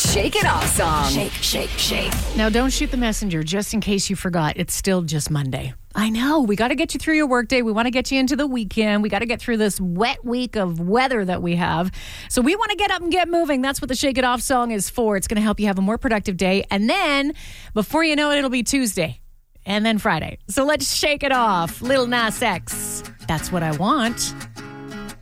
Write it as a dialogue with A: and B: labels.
A: Shake It Off song. Shake, shake, shake.
B: Now, don't shoot the messenger just in case you forgot. It's still just Monday. I know. We got to get you through your workday. We want to get you into the weekend. We got to get through this wet week of weather that we have. So we want to get up and get moving. That's what the Shake It Off song is for. It's going to help you have a more productive day. And then, before you know it, it'll be Tuesday. And then Friday. So let's shake it off. Lil Nas X. That's what I want.